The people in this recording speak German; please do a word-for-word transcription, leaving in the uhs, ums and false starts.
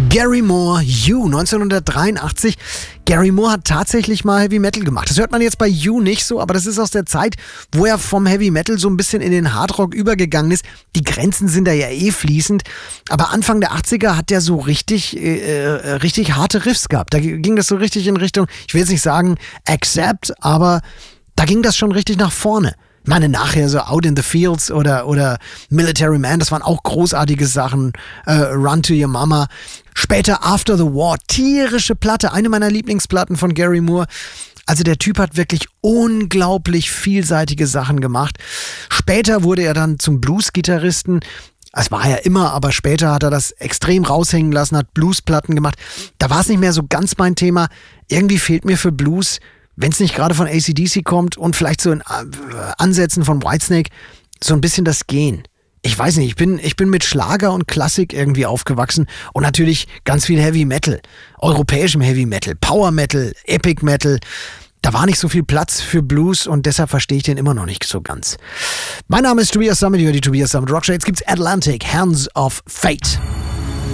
Gary Moore, You, neunzehnhundertdreiundachtzig. Gary Moore hat tatsächlich mal Heavy Metal gemacht. Das hört man jetzt bei You nicht so, aber das ist aus der Zeit, wo er vom Heavy Metal so ein bisschen in den Hardrock übergegangen ist. Die Grenzen sind da ja eh fließend. Aber Anfang der achtziger hat der so richtig, äh, richtig harte Riffs gehabt. Da ging das so richtig in Richtung, ich will jetzt nicht sagen Accept, aber da ging das schon richtig nach vorne. Ich meine, nachher so Out in the Fields oder, oder Military Man, das waren auch großartige Sachen. Äh, Run to Your Mama. Später After the War, tierische Platte, eine meiner Lieblingsplatten von Gary Moore. Also der Typ hat wirklich unglaublich vielseitige Sachen gemacht. Später wurde er dann zum Blues-Gitarristen. Es war ja immer, aber später hat er das extrem raushängen lassen, hat Bluesplatten gemacht. Da war es nicht mehr so ganz mein Thema. Irgendwie fehlt mir für Blues, wenn es nicht gerade von A C D C kommt und vielleicht so in Ansätzen von Whitesnake, so ein bisschen das Gehen. Ich weiß nicht, ich bin, ich bin mit Schlager und Klassik irgendwie aufgewachsen und natürlich ganz viel Heavy Metal, europäischem Heavy Metal, Power Metal, Epic Metal. Da war nicht so viel Platz für Blues und deshalb verstehe ich den immer noch nicht so ganz. Mein Name ist Tobias Sammet, die Tobias Sammet Rockshow. Jetzt gibt's Atlantic, Hands of Fate.